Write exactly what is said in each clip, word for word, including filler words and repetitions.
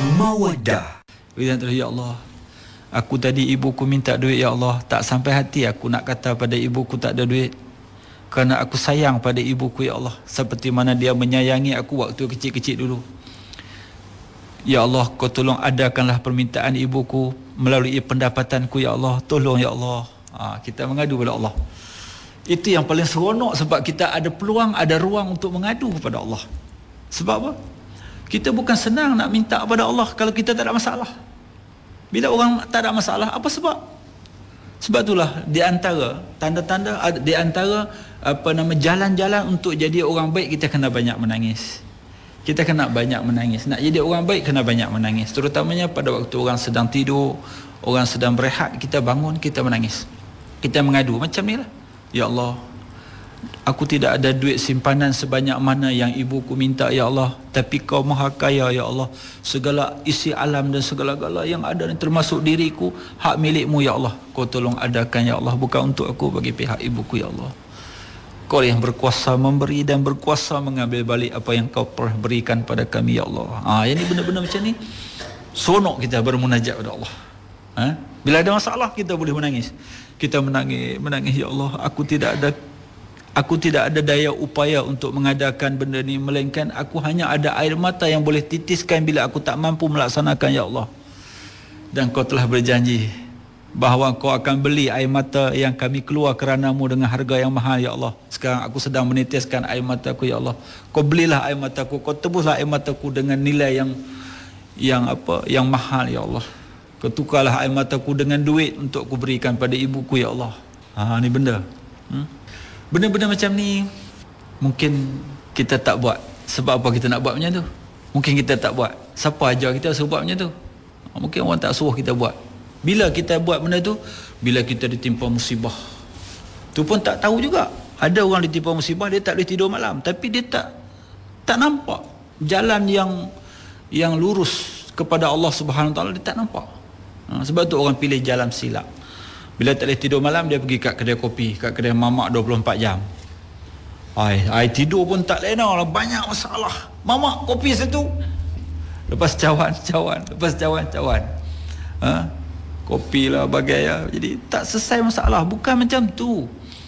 Mawaddah. Kita terus, ya Allah, aku tadi ibuku minta duit, ya Allah, tak sampai hati aku nak kata pada ibuku tak ada duit, kerana aku sayang pada ibuku, ya Allah, seperti mana dia menyayangi aku waktu kecil-kecil dulu. Ya Allah, kau tolong adakanlah permintaan ibuku melalui pendapatanku, ya Allah, tolong, ya Allah. Ha, kita mengadu kepada Allah. Itu yang paling seronok, sebab kita ada peluang, ada ruang untuk mengadu kepada Allah. Sebab apa? Kita bukan senang nak minta kepada Allah kalau kita tak ada masalah. Bila orang tak ada masalah, apa sebab? Sebab itulah di antara tanda-tanda, di antara apa nama jalan-jalan untuk jadi orang baik, kita kena banyak menangis. Kita kena banyak menangis. Nak jadi orang baik kena banyak menangis. Terutamanya pada waktu orang sedang tidur, orang sedang berehat, kita bangun, kita menangis. Kita mengadu macam ni lah. Ya Allah, aku tidak ada duit simpanan sebanyak mana yang ibuku minta, ya Allah, tapi kau maha kaya, ya Allah. Segala isi alam dan segala-gala yang ada, termasuk diriku, hak milikmu, ya Allah. Kau tolong adakan, ya Allah, bukan untuk aku, bagi pihak ibuku, ya Allah. Kau yang berkuasa memberi dan berkuasa mengambil balik apa yang kau pernah berikan pada kami, ya Allah. Ha, yang ni benda-benda macam ni seronok kita bermunajat pada Allah. Ha? Bila ada masalah kita boleh menangis. Kita menangis, menangis, ya Allah, aku tidak ada Aku tidak ada daya upaya untuk mengadakan benda ni, melainkan aku hanya ada air mata yang boleh titiskan bila aku tak mampu melaksanakan, ya Allah. Dan kau telah berjanji bahawa kau akan beli air mata yang kami keluar kerana-Mu dengan harga yang mahal, ya Allah. Sekarang aku sedang menitiskan air mataku, ya Allah. Kau belilah air mataku, kau tebuslah air mataku dengan nilai yang yang apa, yang mahal, ya Allah. Kau tukarlah air mataku dengan duit untuk aku berikan pada ibuku, ya Allah. Ha, ni benda. Hmm? Benda-benda macam ni mungkin kita tak buat. Sebab apa kita nak buat macam tu? Mungkin kita tak buat. Siapa ajar kita suruh buat macam tu? Mungkin orang tak suruh kita buat. Bila kita buat benda tu? Bila kita ditimpa musibah. Tu pun tak tahu juga. Ada orang ditimpa musibah, dia tak boleh tidur malam, tapi dia tak tak nampak jalan yang yang lurus kepada Allah Subhanahu Wa Taala, dia tak nampak. Ha, sebab tu orang pilih jalan silap. Bila tak boleh tidur malam, dia pergi kat kedai kopi, kat kedai mamak dua puluh empat jam. Ai, ai tidur pun tak lena lah, banyak masalah. Mamak kopi satu. Lepas cawan, cawan, lepas cawan, cawan. Ha? Kopi lah bagai lah. Jadi tak selesai masalah. Bukan macam tu.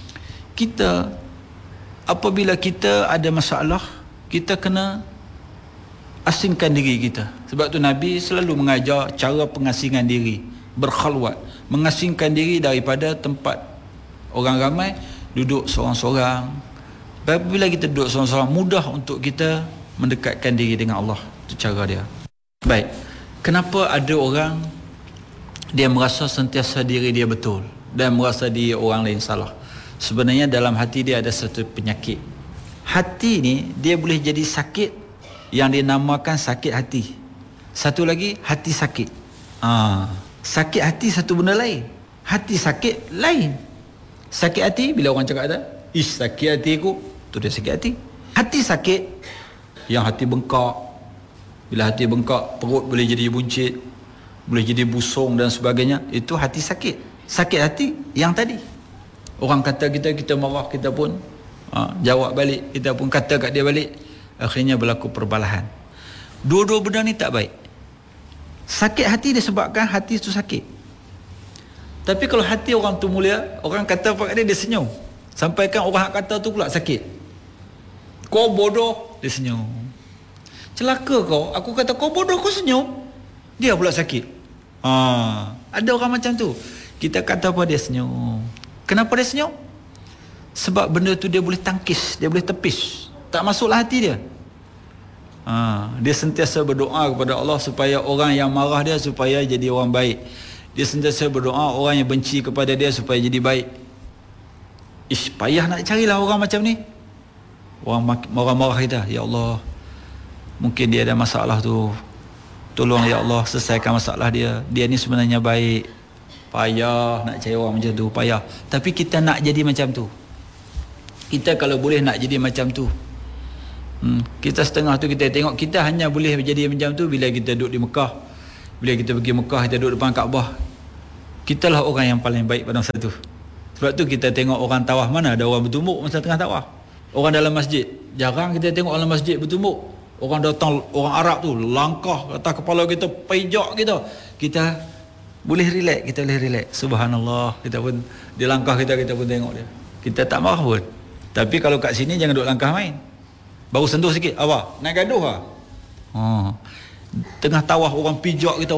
Kita, apabila kita ada masalah, kita kena asingkan diri kita. Sebab tu Nabi selalu mengajar cara pengasingan diri, berkhalwat, mengasingkan diri daripada tempat orang ramai, duduk seorang-seorang. Bila kita duduk seorang-seorang, mudah untuk kita mendekatkan diri dengan Allah. Itu cara dia. Baik, kenapa ada orang dia merasa sentiasa diri dia betul dan merasa dia orang lain salah? Sebenarnya dalam hati dia ada satu penyakit. Hati ni dia boleh jadi sakit yang dinamakan sakit hati. Satu lagi, hati sakit. Ah, sakit hati satu benda lain. Hati sakit lain. Sakit hati bila orang cakap ada, ish sakit hati aku, tu dia sakit hati. Hati sakit yang hati bengkak. Bila hati bengkak, perut boleh jadi buncit, boleh jadi busung dan sebagainya. Itu hati sakit. Sakit hati yang tadi. Orang kata kita, kita marah, kita pun ha, jawab balik, kita pun kata kat dia balik. Akhirnya berlaku perbalahan. Dua-dua benda ni tak baik. Sakit hati disebabkan hati tu sakit. Tapi kalau hati orang tu mulia, orang kata apa kat dia, dia senyum. Sampaikan orang kata tu pula sakit. Kau bodoh, dia senyum. Celaka kau, aku kata kau bodoh, kau senyum, dia pula sakit. Ha, ada orang macam tu. Kita kata apa, dia senyum. Kenapa dia senyum? Sebab benda tu dia boleh tangkis, dia boleh tepis, tak masuklah hati dia. Ha, dia sentiasa berdoa kepada Allah supaya orang yang marah dia supaya jadi orang baik. Dia sentiasa berdoa orang yang benci kepada dia supaya jadi baik. Ish, payah nak carilah orang macam ni. Orang marah-marah kita, ya Allah, mungkin dia ada masalah tu, tolong ya Allah selesaikan masalah dia. Dia ni sebenarnya baik. Payah nak cari orang macam tu, payah. Tapi kita nak jadi macam tu. Kita kalau boleh nak jadi macam tu. Hmm, kita setengah tu kita tengok kita hanya boleh jadi macam tu bila kita duduk di Mekah. Bila kita pergi Mekah, kita duduk depan Kaabah. Kitalah orang yang paling baik pada masa tu. Sebab tu kita tengok orang tawaf, mana ada orang bertumbuk masa tengah tawaf. Orang dalam masjid, jarang kita tengok orang masjid bertumbuk. Orang datang, orang Arab tu langkah atas kepala kita, pijak kita. Kita boleh relax, kita boleh relax. Subhanallah, kita pun dia langkah kita, kita pun tengok dia. Kita tak marah pun. Tapi kalau kat sini jangan duk langkah main. Baru sentuh sikit, apa? Nak gaduh ah. Ha. Tengah tawaf orang pijak kita,